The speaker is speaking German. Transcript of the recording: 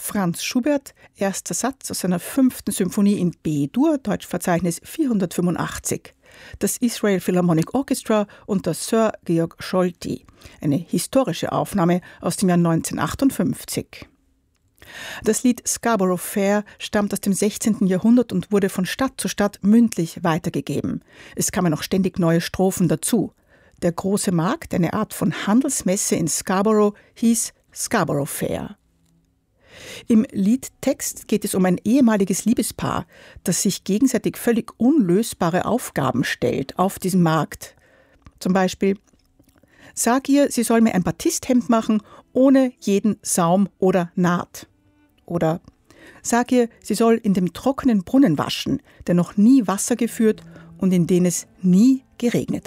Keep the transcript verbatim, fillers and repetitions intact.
Franz Schubert, erster Satz aus seiner fünften Symphonie in B-Dur, Deutschverzeichnis vierhundertfünfundachtzig. Das Israel Philharmonic Orchestra unter Sir Georg Scholti, eine historische Aufnahme aus dem Jahr neunzehnhundertachtundfünfzig. Das Lied Scarborough Fair stammt aus dem sechzehnten Jahrhundert und wurde von Stadt zu Stadt mündlich weitergegeben. Es kamen noch ständig neue Strophen dazu. Der große Markt, eine Art von Handelsmesse in Scarborough, hieß Scarborough Fair. Im Liedtext geht es um ein ehemaliges Liebespaar, das sich gegenseitig völlig unlösbare Aufgaben stellt auf diesem Markt. Zum Beispiel: Sag ihr, sie soll mir ein Batisthemd machen, ohne jeden Saum oder Naht. Oder: Sag ihr, sie soll in dem trockenen Brunnen waschen, der noch nie Wasser geführt und in den es nie geregnet